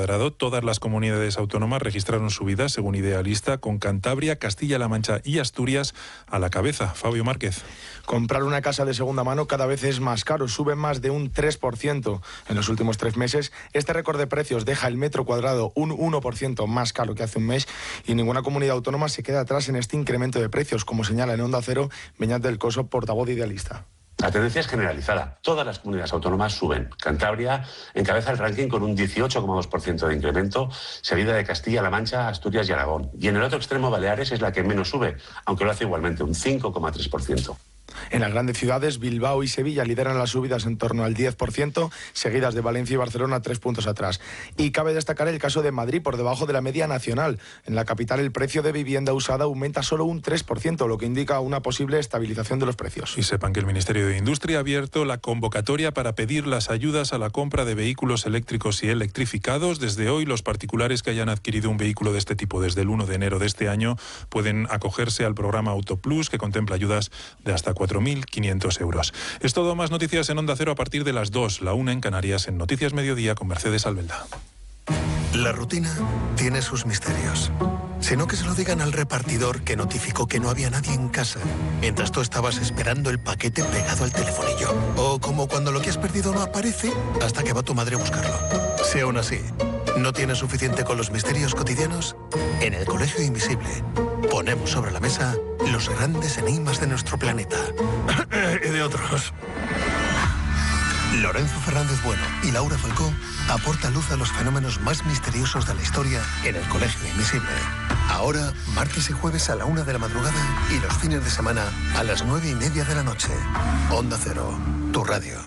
cuadrado. Todas las comunidades autónomas registraron subidas, según Idealista, con Cantabria, Castilla-La Mancha y Asturias a la cabeza. Fabio Márquez. Comprar una casa de segunda mano cada vez es más caro, sube más de un 3% en los últimos 3 meses. Este récord de precios deja el metro cuadrado un 1% más caro que hace un mes y ninguna comunidad autónoma se queda atrás en este incremento de precios, como señala en Onda Cero Beñat del Coso, portavoz de Idealista. La tendencia es generalizada. Todas las comunidades autónomas suben. Cantabria encabeza el ranking con un 18,2% de incremento, seguida de Castilla-La Mancha, Asturias y Aragón. Y en el otro extremo, Baleares es la que menos sube, aunque lo hace igualmente, un 5,3%. En las grandes ciudades, Bilbao y Sevilla lideran las subidas en torno al 10%, seguidas de Valencia y Barcelona 3 puntos atrás. Y cabe destacar el caso de Madrid, por debajo de la media nacional. En la capital, el precio de vivienda usada aumenta solo un 3%, lo que indica una posible estabilización de los precios. Y sepan que el Ministerio de Industria ha abierto la convocatoria para pedir las ayudas a la compra de vehículos eléctricos y electrificados. Desde hoy, los particulares que hayan adquirido un vehículo de este tipo desde el 1 de enero de este año pueden acogerse al programa Autoplus, que contempla ayudas de hasta 4.500 euros. Es todo. Más noticias en Onda Cero a partir de las 2, la 1 en Canarias, en Noticias Mediodía con Mercedes Albelda. La rutina tiene sus misterios. Sino que se lo digan al repartidor que notificó que no había nadie en casa mientras tú estabas esperando el paquete pegado al telefonillo. O como cuando lo que has perdido no aparece hasta que va tu madre a buscarlo. Si aún así no tienes suficiente con los misterios cotidianos, en el Colegio Invisible ponemos sobre la mesa los grandes enigmas de nuestro planeta. Y de otros. Lorenzo Fernández Bueno y Laura Falcó aportan luz a los fenómenos más misteriosos de la historia en el Colegio Invisible. Ahora, martes y jueves a la 1 de la madrugada y los fines de semana a las 9:30 de la noche. Onda Cero, tu radio.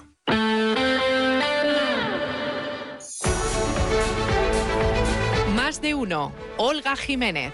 Más de uno. Olga Jiménez.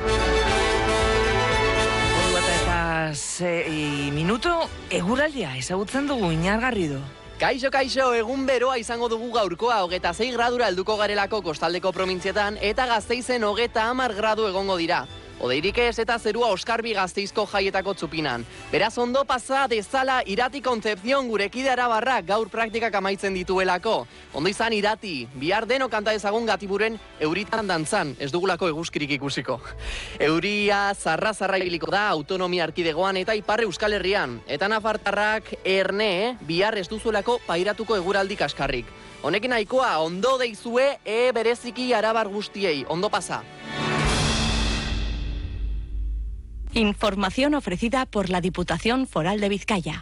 Minuto eguraldia ezagutzen dugu Iñar Garrido. Kaixo, egun beroa izango dugu gaurkoa, 26 gradura helduko garelako kostaldeko provintzietan, eta Gasteizen 30 gradu egongo dira. Odeirik ez eta zerua Oskarbi Gasteizko jaietako txupinan. Beraz ondo pasa dezala Irati Concepción gurekide arabarrak gaur praktikak amaitzen dituelako. Ondo izan Irati, bihar denok kanta ezagun Gatiburen euritan dantzan, ez dugulako eguzkirik ikusiko. Euria zarra ibiliko da autonomia erkidegoan eta Ipar Euskal Herrian. Eta nafartarrak erne, bihar ez duzuelako pairatuko eguraldi kaskarrik. Honekin nahikoa, ondo deizue bereziki arabar guztiei, ondo pasa. Información ofrecida por la Diputación Foral de Vizcaya.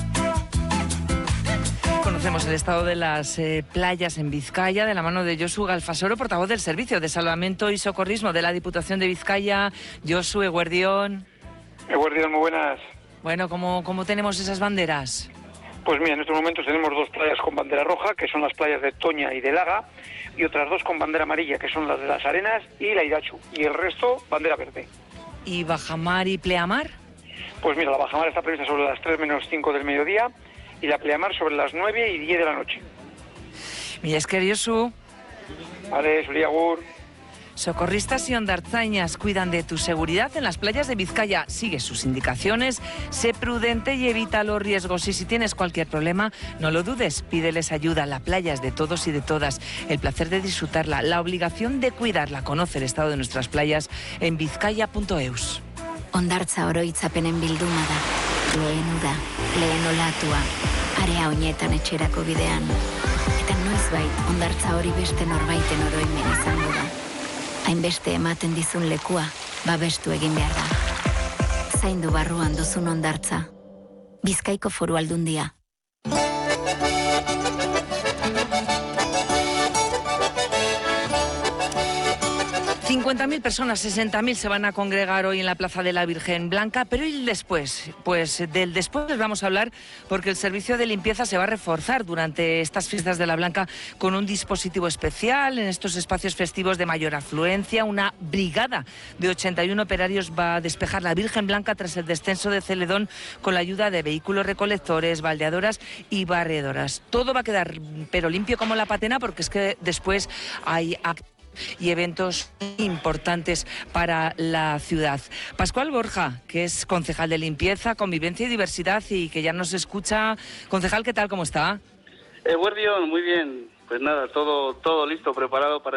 Conocemos el estado de las playas en Vizcaya de la mano de Josu Galfasoro, portavoz del Servicio de Salvamento y Socorrismo de la Diputación de Vizcaya. Josu, eguerdión. Eguerdión, muy buenas. Bueno, ¿cómo tenemos esas banderas? Pues mira, en estos momentos tenemos 2 playas con bandera roja, que son las playas de Toña y de Laga, y otras 2 con bandera amarilla, que son las de Las Arenas y la Irachu, y el resto bandera verde. ¿Y bajamar y pleamar? Pues mira, la bajamar está prevista sobre las 3 menos 5 del mediodía y la pleamar sobre las 9 y 10 de la noche. Mila esker, Josu. Vale, Zuri agur. Socorristas y hondartzañas cuidan de tu seguridad en las playas de Vizcaya. Sigue sus indicaciones, sé prudente y evita los riesgos. Y si tienes cualquier problema, no lo dudes, pídeles ayuda. La playa es de todos y de todas. El placer de disfrutarla, la obligación de cuidarla. Conoce el estado de nuestras playas en bizkaia.eus. Hondartza oroitzapenen bilduma da. Lehen uda, lehen olatua, area oinetan etxerako bidean. Eta noizbait, hondartza hori beste norbaiten oroimen izango da. Hainbeste ematen dizun lekua, babestu egin behar da. Zaindu barruan duzun hondartza. Bizkaiko Foru Aldundia. 50.000 personas, 60.000 se van a congregar hoy en la Plaza de la Virgen Blanca, pero ¿y el después? Pues del después les vamos a hablar porque el servicio de limpieza se va a reforzar durante estas fiestas de la Blanca con un dispositivo especial en estos espacios festivos de mayor afluencia. Una brigada de 81 operarios va a despejar la Virgen Blanca tras el descenso de Celedón con la ayuda de vehículos recolectores, baldeadoras y barredoras. Todo va a quedar pero limpio como la patena porque es que después hay y eventos importantes para la ciudad. Pascual Borja, que es concejal de limpieza, convivencia y diversidad y que ya nos escucha. Concejal, ¿qué tal? ¿Cómo está? Eguerdión, muy bien. Pues nada, todo listo, preparado para